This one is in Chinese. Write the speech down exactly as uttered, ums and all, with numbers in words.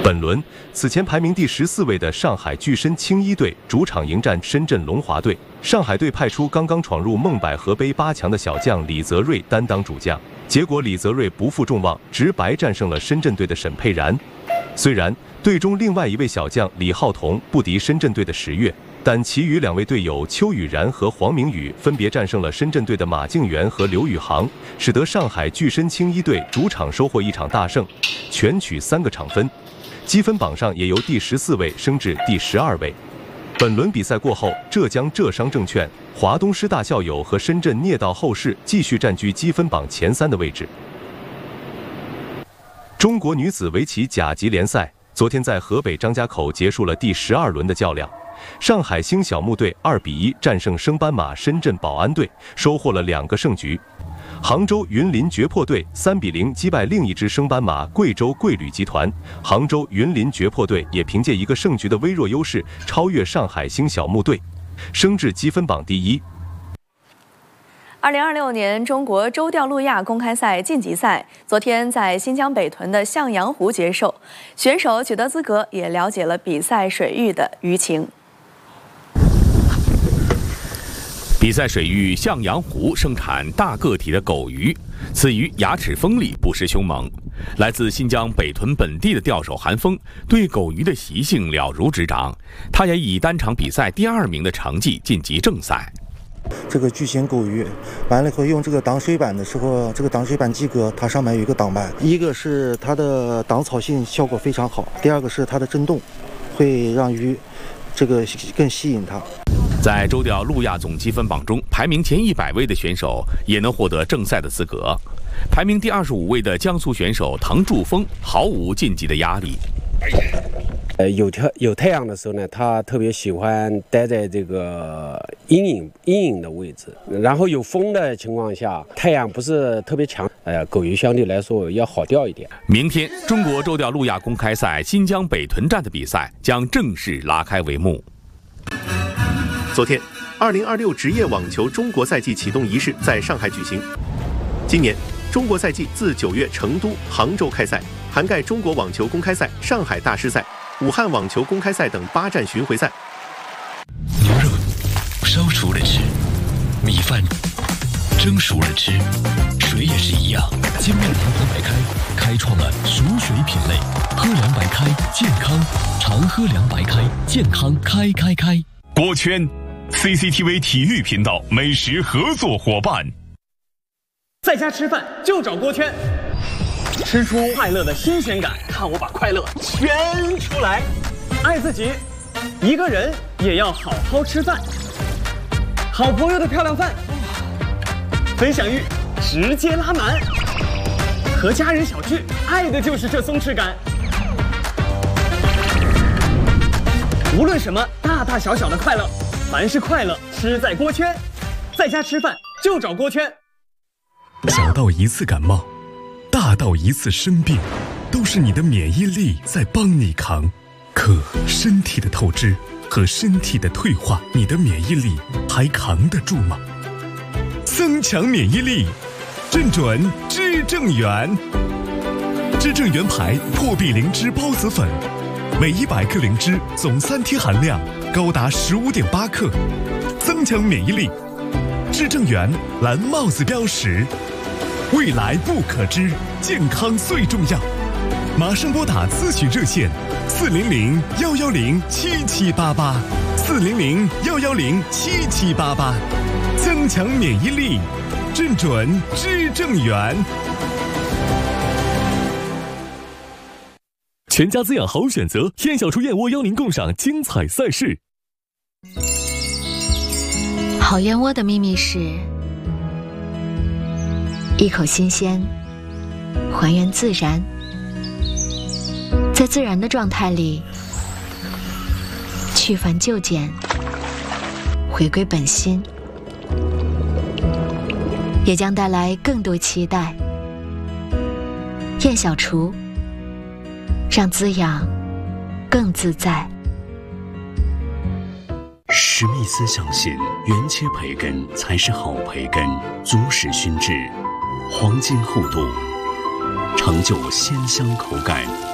本轮，此前排名第十四位的上海巨深青衣队主场迎战深圳龙华队。上海队派出刚刚闯入梦百合杯八强的小将李泽瑞担当主将，结果李泽瑞不负众望，直白战胜了深圳队的沈佩然。虽然队中另外一位小将李浩彤不敌深圳队的十月，但其余两位队友邱雨然和黄明宇分别战胜了深圳队的马敬元和刘宇航，使得上海巨深青衣队主场收获一场大胜，全取三个场分。积分榜上也由第十四位升至第十二位。本轮比赛过后，浙江浙商证券、华东师大校友和深圳聂道后市继续占据积分榜前三的位置。中国女子围棋甲级联赛昨天在河北张家口结束了第十二轮的较量。上海星小木队二比一战胜升班马深圳宝安队，收获了两个胜局。杭州云林绝破队三比零击败另一支升班马贵州贵旅集团，杭州云林绝破队也凭借一个胜局的微弱优势超越上海星小木队，升至积分榜第一。 二零二六年中国周钓路亚公开赛晋级赛昨天在新疆北屯的向阳湖结束，选手取得资格，也了解了比赛水域的鱼情。 比赛水域向阳湖盛产大个体的狗鱼，此鱼牙齿锋利，不失凶猛。来自新疆北屯本地的钓手韩峰对狗鱼的习性了如指掌，他也以单场比赛第二名的成绩晋级正赛。 这个巨型狗鱼完了以后，用这个挡水板的时候，这个挡水板及格，它上面有一个挡板，一个是它的挡草性效果非常好，第二个是它的震动会让鱼这个更吸引它。 在周钓路亚总积分榜中，排名前一百位的选手也能获得正赛的资格。排名第二十五位的江苏选手滕柱峰毫无晋级的压力。 呃，有太有太阳的时候呢，他特别喜欢待在这个阴影阴影的位置。然后有风的情况下，太阳不是特别强，呃，狗鱼相对来说要好钓一点。 明天，中国周钓路亚公开赛新疆北屯站的比赛将正式拉开帷幕。 昨天，二零二六职业网球中国赛季启动仪式在上海举行。今年，中国赛季自九月成都、杭州开赛，涵盖中国网球公开赛、上海大师赛、武汉网球公开赛等八站巡回赛。 牛肉烧熟了吃，米饭蒸熟了吃，水也是一样。精酿堂皇白开开创了熟水品类，喝凉白开健康，常喝凉白开健康开开开。 锅圈 C C T V 体育频道美食合作伙伴。 在家吃饭就找锅圈，吃出快乐的新鲜感，看我把快乐圈出来。爱自己，一个人也要好好吃饭。好朋友的漂亮饭，分享欲直接拉满。和家人小聚，爱的就是这松弛感。无论什么大大小小的快乐，凡是快乐吃在锅圈。在家吃饭就找锅圈。 小到一次感冒，大到一次生病，都是你的免疫力在帮你扛。可身体的透支和身体的退化，你的免疫力还扛得住吗？增强免疫力，正准知正元。知正元牌破壁灵芝孢子粉，每一百克灵芝总三贴含量高达十五点八克，增强免疫力。知正元蓝帽子标识，未来不可知，健康最重要。马上拨打咨询热线四零零幺幺零七七八八，四零零幺幺零七七八八，增强免疫力，正准知正元。 全家滋养好选择，燕小厨燕窝邀您共赏精彩赛事。 好燕窝的秘密是一口新鲜，还原自然，在自然的状态里去繁就简，回归本心，也将带来更多期待。燕小厨，让滋养更自在。 史密斯相信，原切培根才是好培根，足史熏制，黄金厚度，成就鲜香口感。